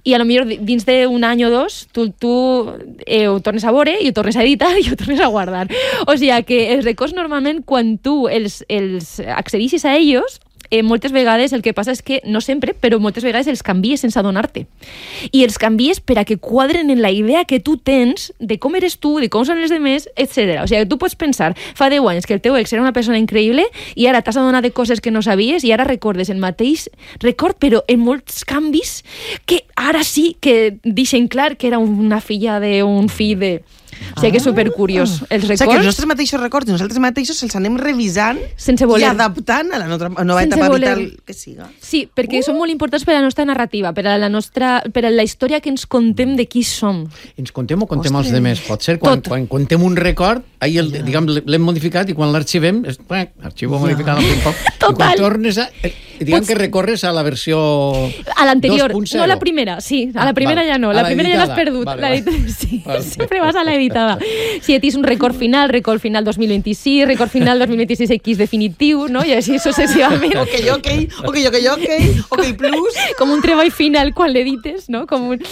i a lo millor dins d'un any o dos tu ho tornes a veure i ho tornes a editar i ho tornes a guardar. O sigui que els records normalment quan tu els accedixis a ells, moltes vegades el que passa és que, no sempre, però moltes vegades els canvies sense adonar-te. I els canvies per a que quadren en la idea que tu tens de com eres tu, de com són els demés, etc. O sigui, tu pots pensar, fa 10 anys que el teu ex era una persona increïble i ara t'has adonat de coses que no sabies i ara recordes el mateix record, però en molts canvis que ara sí que deixen clar que era una filla d'un fill de... O sigui que és supercuriós. Els records... O sigui que els nostres mateixos records, nosaltres mateixos els anem revisant i adaptant a la nova etapa vital que siga. Sí, perquè són molt importants per a la nostra narrativa, per a la història que ens contem de qui som. Ens contem o contem els demés? Pot ser quan contem un record, l'hem modificat i quan l'arxivem, arxivo modificat al poc, i quan tornes a... Diguem que recorres a la versió 2.0. A l'anterior, no a la primera, sí. A la primera ja no, la primera ja l'has perdut. Sí, sempre vas a l'editada. Si tens un record final 2026, record final 2026 X definitiu, no? I així successivament. Ok plus. Com un treball final quan l'edites, no? Com un...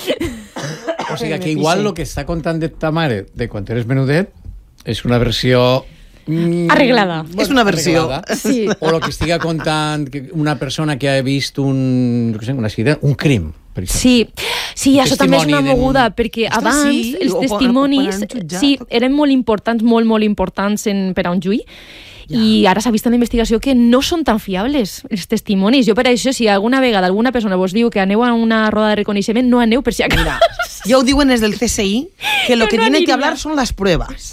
O sigui que igual el que està contant de ta mare de quan eres menudet és una versió... arreglada. És una versió. Sí. O el que estiga contant una persona que ha vist un crim. Sí, això també és una moguda, perquè abans els testimonis eren molt importants, molt importants per a un juí, i ara s'ha vist en la investigació que no són tan fiables els testimonis. Jo per això, si alguna vegada alguna persona vos diu que aneu a una roda de reconeixement, no aneu per si acaba. Ja ho diuen des del CSI, que lo que tienen que hablar son las pruebas.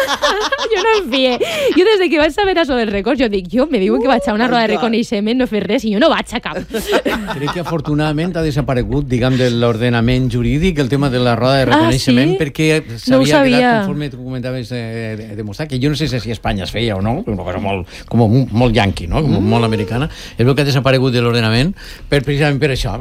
Jo no em fie. Jo des que vaig saber això dels records, me diuen que vaig a una roda de reconeixement, no fer res, i jo no vaig a cap. Crec que afortunadament ha desaparegut, diguem, de l'ordenament jurídic el tema de la roda de reconeixement, perquè s'havia quedat, conforme tu comentaves, demostrat que jo no sé si a Espanya es feia o no, però una cosa molt yanqui, no? Molt americana. És el que ha desaparegut de l'ordenament precisament per això.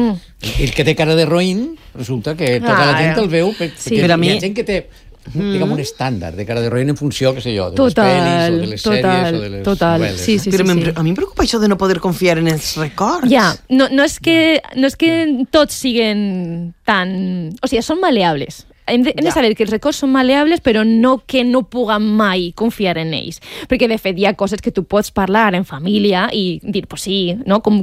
El que té cara de roïn resulta que tota la gent el veu perquè hi ha gent que té un estàndard de cara de roïn en funció, què sé jo, de les pel·lis o de les sèries o de les novel·les. Sí. Però a mi em preocupa això de no poder confiar en els records. Ja, no és que tots siguin tan... O sigui, són maleables. Hem de saber que els records són maleables, però no que no puguem mai confiar en ells. Perquè, de fet, hi ha coses que tu pots parlar en família i dir, pues sí, no? Com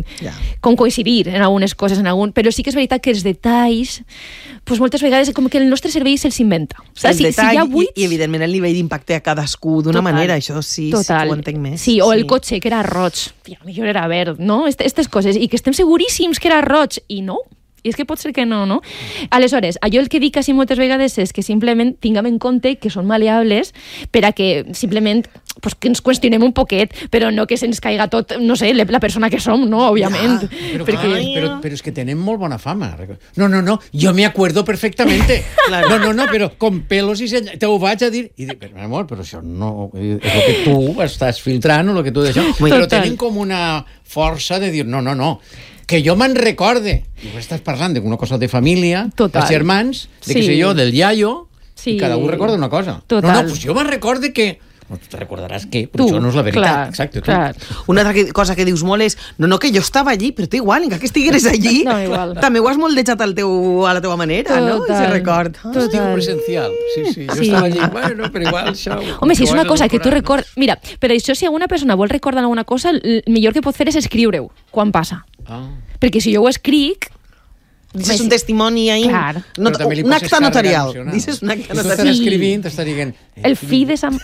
coincidir en algunes coses, però sí que és veritat que els detalls, pues moltes vegades com que el nostre cervell se'ls inventa. Els detalls i, evidentment, el nivell d'impacte a cadascú d'una manera, això sí que ho entenc més. Sí, o el cotxe, que era roig, millor era verd, no? Aquestes coses, i que estem seguríssims que era roig, i no. I és que pot ser que no? Aleshores, allò el que dic quasi moltes vegades és que simplement tinguem en compte que són maleables per a que simplement que ens qüestionem un poquet, però no que se'ns caiga tot, no sé, la persona que som, no? Òbviament. Però és que tenen molt bona fama. No, yo me acuerdo perfectamente. No, però con pelos y señales. Te ho vaig a dir. I dic, però amor, però això no... És el que tu estàs filtrant o el que tu d'això. Però tenen com una força de dir, no, que jo me'n recorde. I ho estàs parlant d'una cosa de família, dels germans, de què sé jo, del iaio, i cada un recorda una cosa. No, pues jo me'n recorde que... No, tu te recordaràs que, però això no és la veritat. Exacte, una altra cosa que dius molt és, no, que jo estava allí, però tu igual, encara que estigueres allí, també ho has moldejat a la teva manera, no? Ese record. Estic presencial, sí. Jo estava allí, bueno, però igual això... Home, si és una cosa que tu recordes... Mira, per això si alguna persona vol recordar alguna cosa, el millor que pot fer és escriure-ho quan passa. Perquè si jo ho escric... Dices un testimoni ahí, un acta notarial. Dices un acta notarial. T'estàs escrivint, t'estàs dient... El fill de Sant...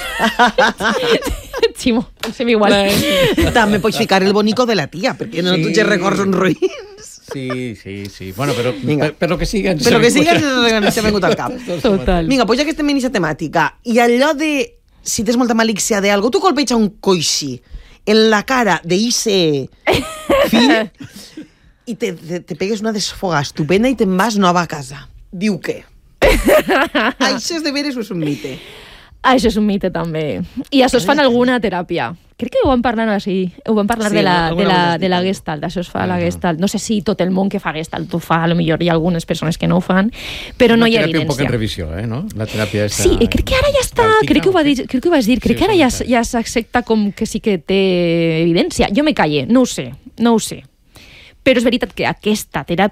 Ximo, pensem igual. També pots ficar el bonico de la tia, perquè no tots els records són roïns. Sí. Bueno, però que sigui... Però que sigui ens ha vengut al cap. Total. Vinga, pues ja que estem en aquesta temàtica, i allò de... Si tens molta malícia d'algo, tu colpeja un coixí en la cara d'eixe fill... i te pegues una desfoga estupenda i te'n vas nova a casa. Diu què? Això és de veres o és un mite? Això és un mite, també. I això es fa en alguna teràpia. Crec que ho vam parlar així. Ho vam parlar de la Gestalt. Això es fa a la Gestalt. No sé si tot el món que fa Gestalt ho fa, potser hi ha algunes persones que no ho fan, però no hi ha evidència. Una teràpia un poc en revisió, no? La teràpia està... Sí, crec que ara ja està... Crec que ho vas dir. Crec que ara ja s'accepta com que sí que té evidència. Jo me calle, no ho sé. Però és veritat que aquesta teràpia